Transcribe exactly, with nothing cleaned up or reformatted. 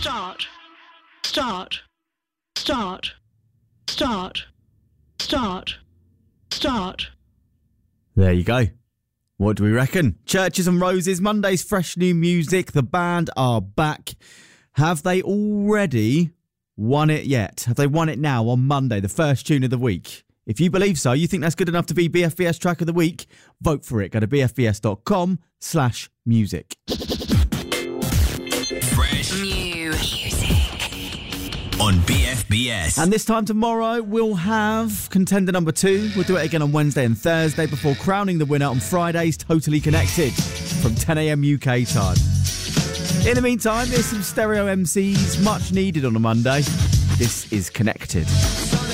Start. Start. Start. Start. Start. Start. There you go. What do we reckon? Churches and Roses, Monday's fresh new music. The band are back. Have they already won it yet? Have they won it now on Monday, the first tune of the week? If you believe so, you think that's good enough to be B F B S Track of the Week, vote for it. Go to bfbs.com slash music. Fresh new music on B F B S. And this time tomorrow, we'll have contender number two. We'll do it again on Wednesday and Thursday before crowning the winner on Friday's Totally Connected from ten a.m. U K time. In the meantime, there's some stereo M Cs, much needed on a Monday. This is Connected.